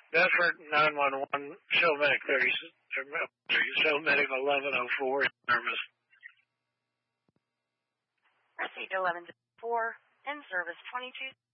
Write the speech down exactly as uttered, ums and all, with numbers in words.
Bedford nine one one, show medic thirty, show medic eleven oh four in service. Received eleven oh four, in service twenty-two.